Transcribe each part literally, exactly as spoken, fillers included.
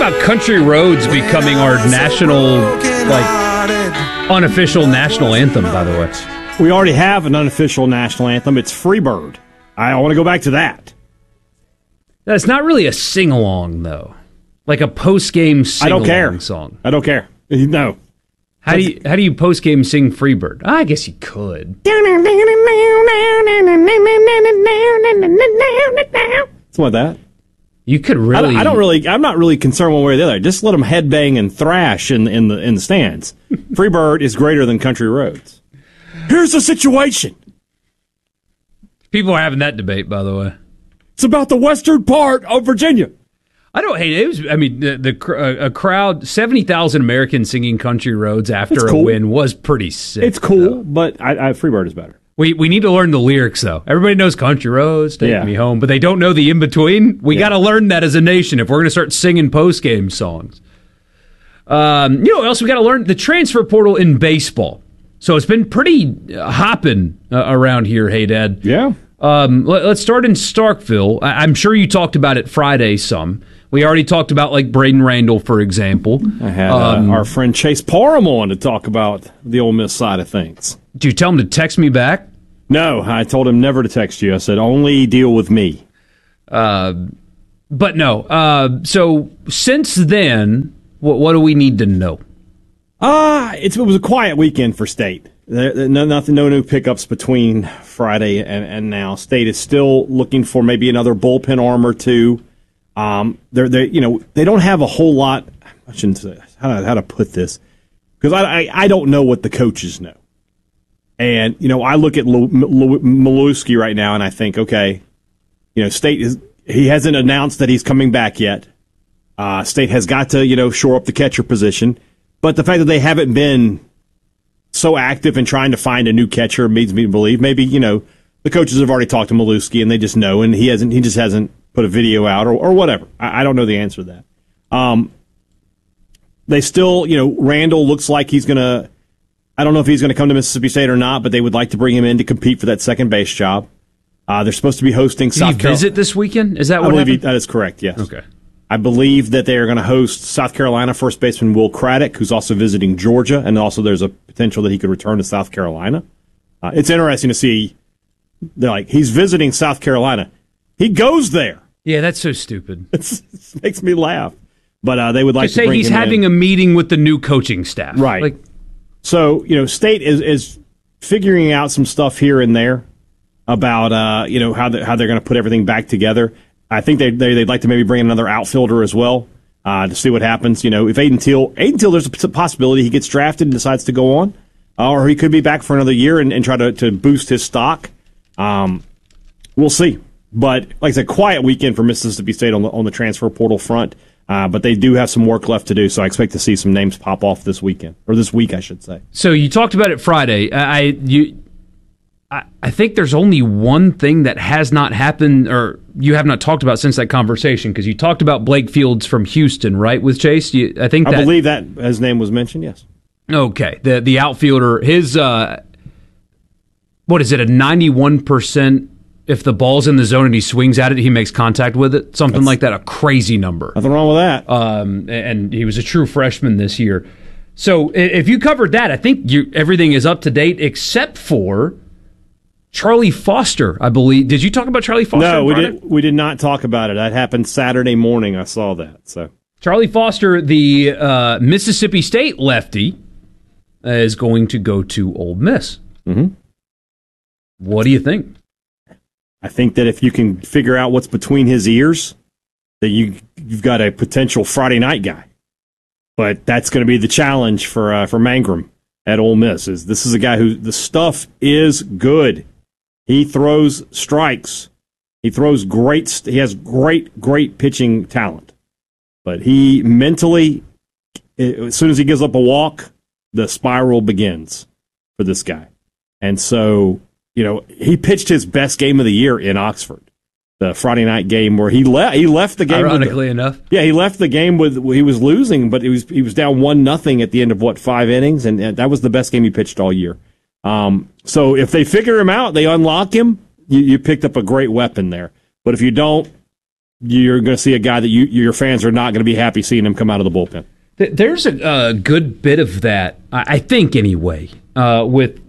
about Country Roads becoming our national, like, unofficial national anthem, by the way? We already have an unofficial national anthem. It's Freebird. I want to go back to that. That's not really a sing-along, though. Like a post-game sing-along I don't care. song. I don't care. No. How do you how do you post-game sing Freebird? I guess you could. Something like that. You could really. I don't, I don't really. I'm not really concerned one way or the other. Just let them headbang and thrash in in the in the stands. Freebird is greater than Country Roads. Here's the situation. People are having that debate, by the way. It's about the western part of Virginia. I don't hate it. It was, I mean, the, the uh, a crowd, seventy thousand Americans singing Country Roads after cool. a win was pretty sick. It's cool, though. but I, I, Freebird is better. We we need to learn the lyrics, though. Everybody knows Country Roads, Take Yeah. Me Home, but they don't know the in-between. We Yeah. got to learn that as a nation if we're going to start singing post-game songs. Um, you know what else we got to learn? The transfer portal in baseball. So it's been pretty uh, hopping uh, around here, hey, Dad. Yeah. Um, let, let's start in Starkville. I, I'm sure you talked about it Friday some. We already talked about, like, Braden Randall, for example. I had um, uh, our friend Chase Parham on to talk about the Ole Miss side of things. Did you tell him to text me back? No, I told him never to text you. I said, only deal with me. Uh, but no. Uh, so since then, what, what do we need to know? Ah, uh, it was a quiet weekend for State. There, there, no, nothing, no new pickups between Friday and, and now. State is still looking for maybe another bullpen arm or two. Um, they're, they, you know, they don't have a whole lot. I shouldn't say how to, how to put this because I, I, I don't know what the coaches know. And you know, I look at Milewski right now, and I think, okay, you know, State is he hasn't announced that he's coming back yet. Uh, State has got to, you know, shore up the catcher position, but the fact that they haven't been so active in trying to find a new catcher leads me to believe maybe, you know, the coaches have already talked to Milewski and they just know, and he hasn't. He just hasn't put a video out or, or whatever. I, I don't know the answer to that. Um, they still, you know, Randall looks like he's going to. I don't know if he's going to come to Mississippi State or not, but they would like to bring him in to compete for that second base job. Uh, they're supposed to be hosting Did South he Carolina. visit this weekend? Is that what I believe he, happened? that is correct, yes. Okay. I believe that they are going to host South Carolina first baseman Will Craddock, who's also visiting Georgia, and also there's a potential that he could return to South Carolina. Uh, it's interesting to see. They're like, he's visiting South Carolina. He goes there. Yeah, that's so stupid. It's, it makes me laugh. But uh, they would like Just to say bring he's him having in. a meeting with the new coaching staff. Right. Like, So, you know, State is, is figuring out some stuff here and there about, uh, you know, how, the, how they're going to put everything back together. I think they, they, they'd like to maybe bring in another outfielder as well uh, to see what happens. You know, if Aiden Teal, Aiden Teal, there's a possibility he gets drafted and decides to go on, uh, or he could be back for another year and, and try to, to boost his stock. Um, we'll see. But, like I said, quiet weekend for Mississippi State on the, on the transfer portal front. Uh, but they do have some work left to do, so I expect to see some names pop off this weekend, or this week, I should say. So you talked about it Friday. I you, I, I think there's only one thing that has not happened, or you have not talked about since that conversation, because you talked about Blake Fields from Houston, right, with Chase? You, I think I that, believe that his name was mentioned, yes. Okay, the the outfielder, his uh, what is it, a ninety-one percent? If the ball's in the zone and he swings at it, he makes contact with it. Something That's, like that. A crazy number. Nothing wrong with that. Um, and he was a true freshman this year. So if you covered that, I think you, everything is up to date except for Charlie Foster, I believe. Did you talk about Charlie Foster? No, we did, we did not talk about it. That happened Saturday morning. I saw that. So Charlie Foster, the uh, Mississippi State lefty, uh, is going to go to Ole Miss. Mm-hmm. What do you think? I think that if you can figure out what's between his ears, that you you've got a potential Friday night guy. But that's going to be the challenge for uh, for Mangrum at Ole Miss. Is this is a guy who the stuff is good. He throws strikes. He throws great. He has great great pitching talent. But he mentally, as soon as he gives up a walk, the spiral begins for this guy. And so, you know, he pitched his best game of the year in Oxford, the Friday night game where he left. He left the game. Ironically with the, enough, yeah, he left the game with he was losing, but he was he was down one nothing at the end of what five innings, and, and that was the best game he pitched all year. Um, so if they figure him out, they unlock him. You, you picked up a great weapon there. But if you don't, you're going to see a guy that you, your fans are not going to be happy seeing him come out of the bullpen. There's a, a good bit of that, I think, anyway, uh, with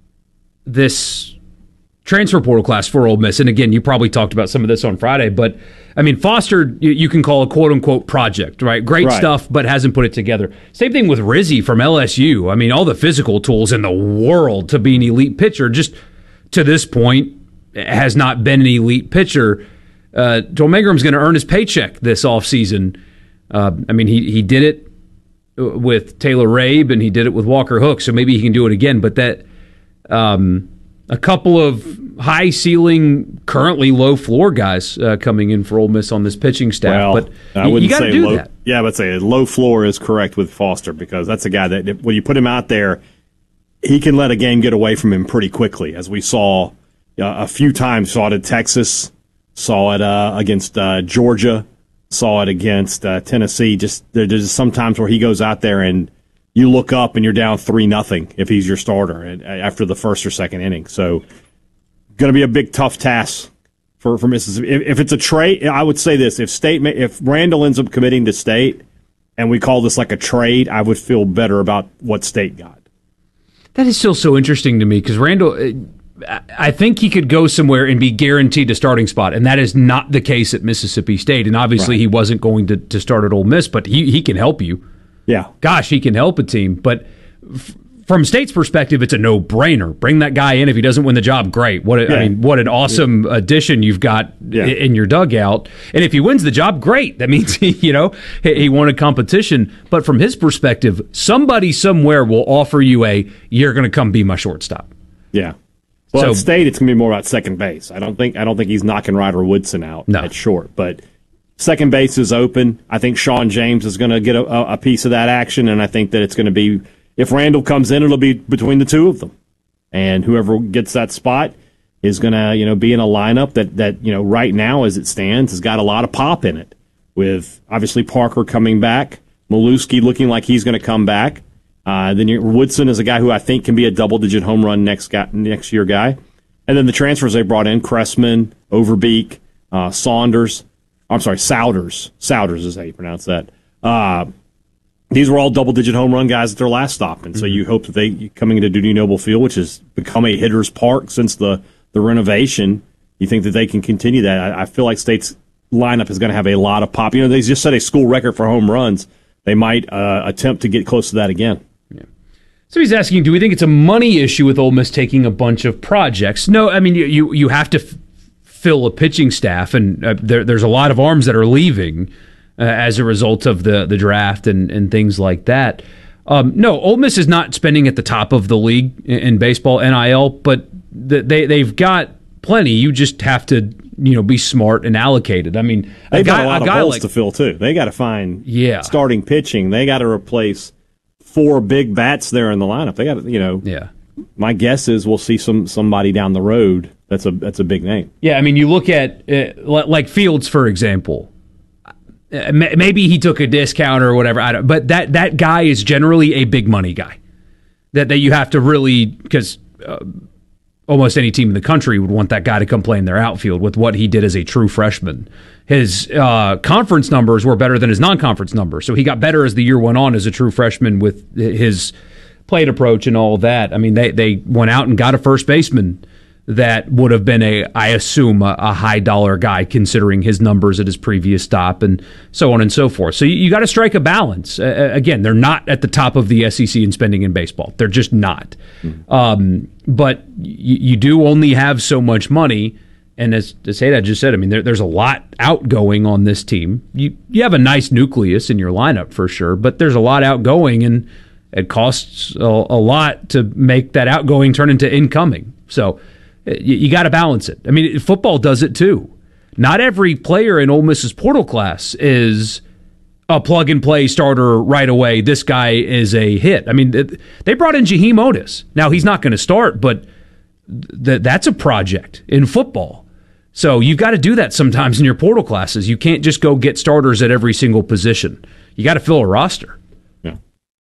this transfer portal class for Ole Miss. And again, you probably talked about some of this on Friday, but I mean, Foster, you, you can call a quote unquote project, right? Great right. stuff, but hasn't put it together. Same thing with Rizzi from L S U. I mean, all the physical tools in the world to be an elite pitcher, just to this point, has not been an elite pitcher. Uh, Joel Magram's going to earn his paycheck this offseason. Uh, I mean, he, he did it with Taylor Rabe and he did it with Walker Hook, so maybe he can do it again. But that, um, a couple of high ceiling, currently low floor guys uh, coming in for Ole Miss on this pitching staff. Well, but I wouldn't you got to do low, that. Yeah, I would say low floor is correct with Foster because that's a guy that when you put him out there, he can let a game get away from him pretty quickly, as we saw uh, a few times. Saw it at Texas, saw it uh, against uh, Georgia, saw it against uh, Tennessee. Just there's some times where he goes out there and you look up and you're down three nothing if he's your starter after the first or second inning. So, going to be a big tough task for for Mississippi. If, if it's a trade, I would say this: if State, if Randall ends up committing to State, and we call this like a trade, I would feel better about what State got. That is still so interesting to me because Randall, I think he could go somewhere and be guaranteed a starting spot, and that is not the case at Mississippi State. And obviously, right. he wasn't going to, to start at Ole Miss, but he he can help you. Yeah. Gosh, he can help a team. But f- from State's perspective, it's a no-brainer. Bring that guy in. If he doesn't win the job, great. What a, yeah. I mean, what an awesome yeah. addition you've got yeah. in your dugout. And if he wins the job, great. That means he, you know, he won a competition. But from his perspective, somebody somewhere will offer you a, you're going to come be my shortstop. Yeah. Well, so, at State, it's going to be more about second base. I don't think I don't think he's knocking Ryder Woodson out no. at short, but second base is open. I think Sean James is going to get a, a piece of that action, and I think that it's going to be, if Randall comes in, it'll be between the two of them. And whoever gets that spot is going to, you know, be in a lineup that, that, you know, right now as it stands has got a lot of pop in it, with obviously Parker coming back, Maluski looking like he's going to come back. Uh, then you, Woodson is a guy who I think can be a double-digit home run next guy, next year guy. And then the transfers they brought in, Cressman, Overbeek, uh, Saunders, I'm sorry, Souders. Souders is how you pronounce that. Uh, these were all double-digit home run guys at their last stop, and so mm-hmm. you hope that they, coming into Dudy Noble Field, which has become a hitter's park since the, the renovation, you think that they can continue that. I, I feel like State's lineup is going to have a lot of pop. You know, they just set a school record for home runs. They might uh, attempt to get close to that again. Yeah. So he's asking, do we think it's a money issue with Ole Miss taking a bunch of projects? No, I mean, you, you, you have to f- fill a pitching staff, and uh, there, there's a lot of arms that are leaving uh, as a result of the, the draft and, and things like that. Um, no, Ole Miss is not spending at the top of the league in, in baseball, N I L, but the, they, they've got plenty. You just have to, you know, be smart and allocated. I mean, they've a guy, got a lot a of guy holes like, to fill, too. They got to find yeah. starting pitching. They got to replace four big bats there in the lineup. They got to, you know, yeah. my guess is we'll see some somebody down the road that's a that's a big name. Yeah, I mean, you look at uh, like Fields, for example. Uh, maybe he took a discount or whatever, I don't, but that that guy is generally a big money guy. That that you have to really, because uh, almost any team in the country would want that guy to come play in their outfield with what he did as a true freshman. His uh, conference numbers were better than his non-conference numbers, so he got better as the year went on as a true freshman with his plate approach and all that. I mean, they they went out and got a first baseman that would have been a, I assume, a, a high dollar guy considering his numbers at his previous stop and so on and so forth. So you, you got to strike a balance. Uh, again, they're not at the top of the S E C in spending in baseball. They're just not. Mm-hmm. Um, but you, you do only have so much money. And as, as Haydad just said, I mean, there, there's a lot outgoing on this team. You you have a nice nucleus in your lineup for sure, but there's a lot outgoing, and it costs a, a lot to make that outgoing turn into incoming. So you, you got to balance it. I mean, football does it too. Not every player in Ole Miss's portal class is a plug-and-play starter right away. This guy is a hit. I mean, they brought in Jaheim Otis. Now, he's not going to start, but th- that's a project in football. So you've got to do that sometimes in your portal classes. You can't just go get starters at every single position. You got to fill a roster. Yeah.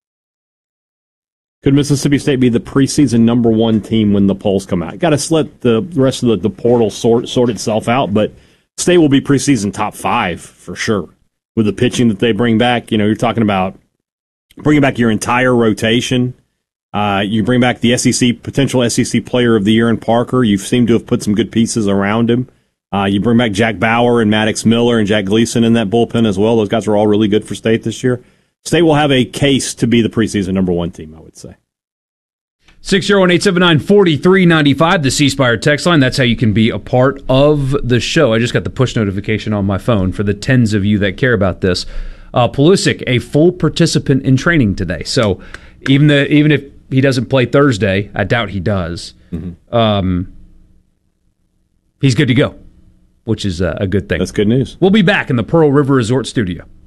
Could Mississippi State be the preseason number one team when the polls come out? Got to let the rest of the, the portal sort sort itself out, but State will be preseason top five for sure with the pitching that they bring back. You know, you're talking about bringing back your entire rotation. Uh, you bring back the S E C potential S E C Player of the Year in Parker. You seem to have put some good pieces around him. Uh, you bring back Jack Bauer and Maddox Miller and Jack Gleason in that bullpen as well. Those guys are all really good for State this year. State will have a case to be the preseason number one team, I would say. six oh one, eight seven nine, four three nine five, the C Spire text line. That's how you can be a part of the show. I just got the push notification on my phone for the tens of you that care about this. Uh, Pulisic, a full participant in training today. So even the even if he doesn't play Thursday, I doubt he does, mm-hmm. um, he's good to go, which is a, a good thing. That's good news. We'll be back in the Pearl River Resort studio.